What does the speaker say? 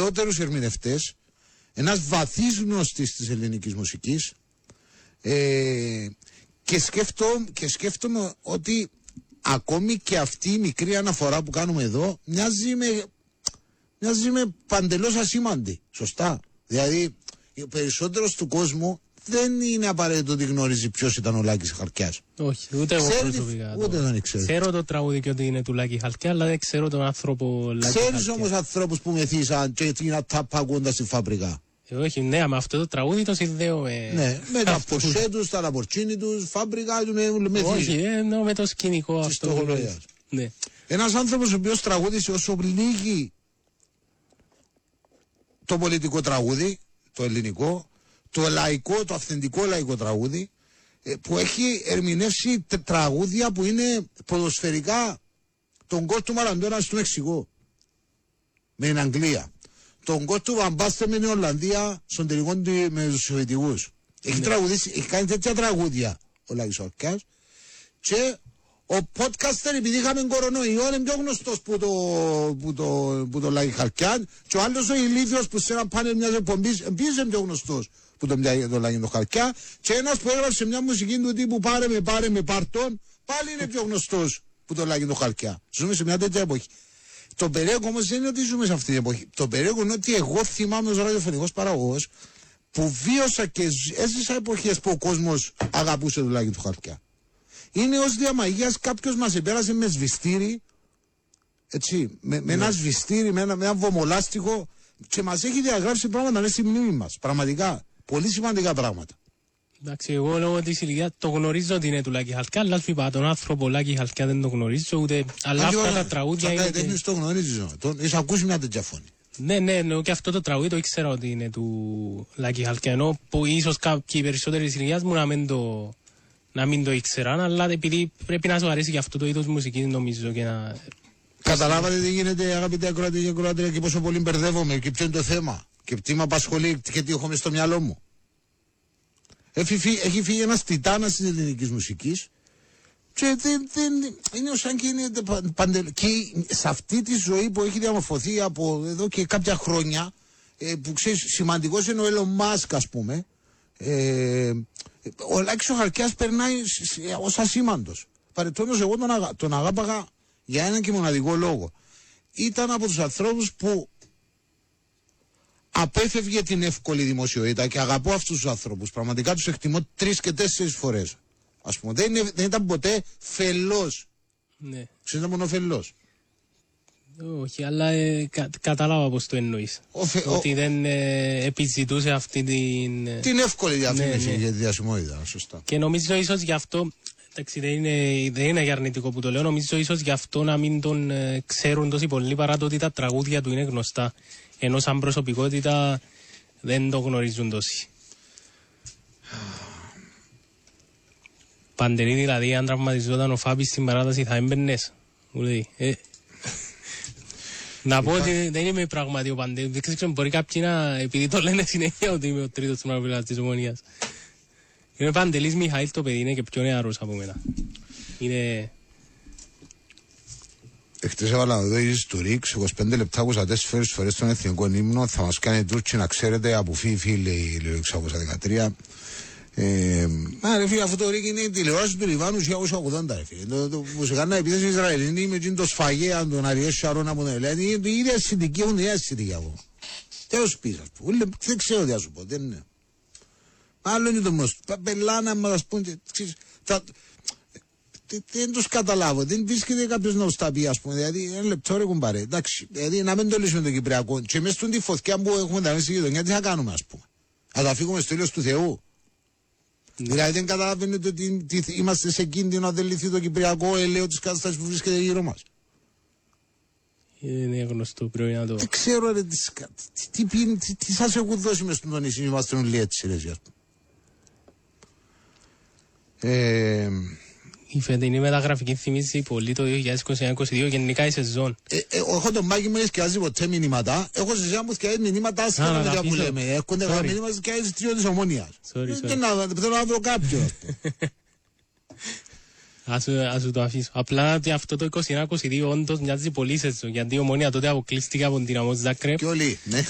σπουδαιότερους ερμηνευτές, ένας βαθύς γνωστής της ελληνικής μουσικής, και σκέφτομαι ότι ακόμη και αυτή η μικρή αναφορά που κάνουμε εδώ μοιάζει με παντελώς ασήμαντη. Σωστά. Δηλαδή, ο περισσότερος του κόσμου δεν είναι απαραίτητο ότι γνωρίζει ποιος ήταν ο Λάκης Χαλκιάς. Όχι, ούτε εγώ προσωπικά. Ούτε δεν ξέρω. Ξέρω το τραγούδι και ότι είναι του Λάκη Χαλκιά, αλλά δεν ξέρω τον άνθρωπο Λάκη Χαλκιά. Ξέρεις όμως ανθρώπους που μεθύσαν και έγιναν τα παγόντα στη φάμπρικα. Όχι, ναι, με αυτό το τραγούδι το συνδέω με... Ναι, με τα ποσέ τους, τα λαμπορτσίνι τους, φάμπρικα, με όχι, εννοώ με το σκηνικό αυτό. Ναι. Ένας άνθρωπος ο οποίος τραγούδισε όσο λίγη το πολιτικό τραγούδι, το ελληνικό, το λαϊκό, το αυθεντικό λαϊκό τραγούδι, που έχει ερμηνεύσει τραγούδια που είναι ποδοσφαιρικά τον γκολ του Μαραντόνα στο Μεξικό με την Αγγλία, τον γκολ του Βαμπάστε με την Ολλανδία στον τελικό με τους Σοβιετικούς. Έχει τραγουδήσει, έχει κάνει τέτοια τραγούδια ο Λάκης Χαλκιάς. Και ο podcaster, επειδή είχαμε κορονοϊό, είναι πιο γνωστός που το Λάκη Χαλκιά, και ο άλλος ο ηλίθιος που σε ένα πάνελ μιας εκπομπής επίσης είναι πιο γνωστός που το Λάκη Χαλκιά, και ένας που έγραψε μια μουσική του τύπου πάρε με πάρτον, πάλι είναι πιο γνωστός που το Λάκη Χαλκιά. Ζούμε σε μια τέτοια εποχή. Το περίεργο όμως δεν είναι ότι ζούμε σε αυτή την εποχή. Το περίεργο είναι ότι εγώ θυμάμαι ως ραδιοφωνικός παραγωγός που βίωσα και έζησα εποχές που ο κόσμος αγαπούσε το Λάκη του Χαλκιά. Είναι ως διαμαγείας κάποιος μας επέρασε με σβηστήρι, έτσι, με ένα σβηστήρι, με ένα βομολάστιχο, και μας έχει διαγράψει πράγματα μέσα στη μνήμη μας. Πραγματικά, πολύ σημαντικά πράγματα. Εντάξει, εγώ λόγω της ηλικίας το γνωρίζω ότι είναι του Λάκη Χαλκιά, αλλά σου είπα τον άνθρωπο Λάκη Χαλκιά δεν το γνωρίζω ούτε, αλλά αυτά τα τραγούδια είναι... Δεν το γνωρίζεις, έχεις ακούσει μια τέτοια φωνή. Ναι, και αυτό το τραγούδι το ήξερα ότι είναι του Λάκη Χαλκιά, ενώ που ίσως κάποιοι περισσότεροι της ηλικίας μου να μην το ήξεραν, αλλά επειδή πρέπει να σου αρέσει και αυτό το είδος μουσικής, νομίζω, και να... Καταλάβατε τι γίνεται, αγαπητοί ακροατές και ακροατές, και πόσο πολύ μπερδεύομαι και ποιο είναι το θέμα και τι με απασχολεί και τι έχω μες στο μυαλό μου. Έχει φύγει ένας τιτάνας της ελληνικής μουσικής και είναι σαν και είναι και σε αυτή τη ζωή που έχει διαμορφωθεί από εδώ και κάποια χρόνια, που ξέρεις, σημαντικός είναι ο Elon Musk, ας πούμε, ο Λάκης ο Χαλκιάς περνάει ως ασήμαντος. Παρεπτόντως εγώ τον αγάπαγα για έναν και μοναδικό λόγο. Ήταν από τους ανθρώπους που απέφευγε την εύκολη δημοσιότητα, και αγαπώ αυτούς τους ανθρώπους. Πραγματικά τους εκτιμώ 3 και 4 φορές. Ας πούμε, δεν ήταν ποτέ φελός. Ναι. Ξέρετε μόνο φελός. Όχι, αλλά κατάλαβα πώς το εννοείς. Ότι δεν επιζητούσε αυτή την εύκολη διαφήμιση για τη διασημότητα, σωστά. Και νομίζω ίσως γι' αυτό, εντάξει, δεν είναι για αρνητικό που το λέω, νομίζω ίσως γι' αυτό να μην τον ξέρουν τόσοι πολλοί, παρά το ότι τα τραγούδια του είναι γνωστά. Ενώ σαν προσωπικότητα δεν το γνωρίζουν τόσοι. Παντελή, δηλαδή, αν τραυματιζόταν ο Φάπης στην παράταση θα έμπαινες. Μου λέει, να πω ότι δεν είμαι πράγματι ο Παντελή. Δεν ξέρω, μπορεί κάποιοι να, επειδή το λένε συνέχεια ότι είμαι ο τρίτος του Μαραπηλάς της Ομονίας. Είναι ο Παντελής Μιχαήλ, το παιδί είναι και πιο νεαρός από μένα. Είναι... Εχθές έβαλα εδώ η του Ρίξ, 25 λεπτά ακούσα 4 φορές τον εθνικό ύμνο, θα μας κάνει Τούρκοι να ξέρετε, από φίλοι λέει ο Ρίξ 13. Ρε φίλε, αυτό το Ρίξ είναι η τηλεόραση του Λιβάνου 1980, ρε φίλε. Που σε κάνει επίθεση Ισραηλινή με το σφαγέα, τον Αριέ Σαρών από τον Ελένη, είναι η ίδια αισθητική, έχουν η ίδια αισθητική από. Τέλος πεις, ας πούμε, δεν ξέρω τι να σου πω, δεν είναι. Άλλο είναι το γνωστό, πελάνα μας πούν, δεν τους καταλάβω, δεν βρίσκεται κάποιος να τους τα πει, ας πούμε, δηλαδή ένα λεπτό ρε κουμπάρε, εντάξει, δηλαδή να μην το λύσουμε το Κυπριακό και μέσα στην τη φωτιά που έχουμε τα μέσα στη γειτονιά, τι θα κάνουμε, ας πούμε, θα τα φύγουμε στο ήλιος του Θεού. Δηλαδή δεν καταλαβαίνετε ότι είμαστε σε κίνδυνο να δεν λυθεί το Κυπριακό ελαίο της κατάστασης που βρίσκεται γύρω μας. Είναι γνωστό, πρέπει να το... Δεν ξέρω ρε, τι σας έχουν δώσει μες στον νησί, είμαστε όλοι έτσι ρε, ας πούμε. Η φετινή μεταγραφική θυμίζει πολύ το 2021-2022, γενικά η σεζόν. Έχω τον Μάκη μου έσκαιάζει ποτέ μηνύματα. Έχω σε εσένα που σκαιάζει μηνύματα άσχετα με τα που λέμε. Έχονται γραμμένα μηνύματα σκαιάζει τρίο της Ομόνιας. Θέλω να βρω κάποιον. Ας σου το αφήσω. Απλά ότι αυτό το 2021-2022 όντως μοιάζει πολύ σεζόν. Γιατί η Ομόνια τότε αποκλείστηκε από την Δυναμό Ζάκρεπ. Και όλοι, ναι.